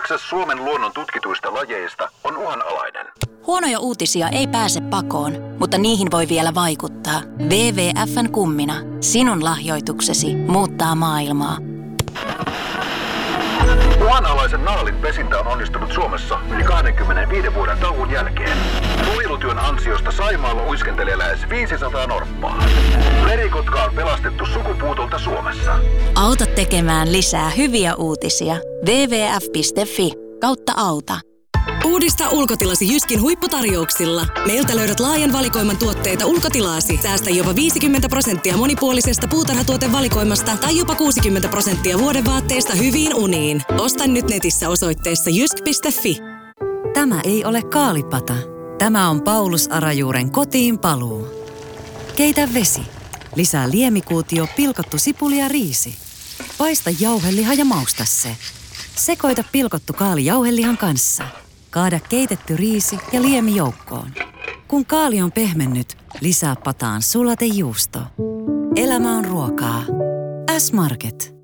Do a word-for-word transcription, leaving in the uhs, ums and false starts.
Kahdeksas Suomen luonnon tutkituista lajeista on uhanalainen. Huonoja uutisia ei pääse pakoon, mutta niihin voi vielä vaikuttaa. W W F:n kummina. Sinun lahjoituksesi muuttaa maailmaa. Uhanalaisen naalin pesintä on onnistunut Suomessa yli kaksikymmentäviisi vuoden tauon jälkeen. Suojelutyön ansiosta Saimaalla uiskentelee lähes viisisataa norppaa. Merikotka on pelastettu sukupuutolta Suomessa. Auta tekemään lisää hyviä uutisia. double-u double-u double-u piste fi kautta auta. Uudista ulkotilasi Jyskin huipputarjouksilla. Meiltä löydät laajan valikoiman tuotteita ulkotilaasi. Säästä jopa viisikymmentä prosenttia monipuolisesta puutarhatuotevalikoimasta tai jopa kuusikymmentä prosenttia vuodevaatteista hyviin uniin. Osta nyt netissä osoitteessa jysk piste fi. Tämä ei ole kaalipata. Tämä on Paulus Arajuuren kotiin paluu. Keitä vesi. Lisää liemikuutio, pilkottu sipuli ja riisi. Paista jauheliha ja mausta se. Sekoita pilkottu kaali jauhelihan kanssa. Kaada keitetty riisi ja liemi joukkoon. Kun kaali on pehmennyt, lisää pataan sulatejuusto. Elämä on ruokaa. S-Market.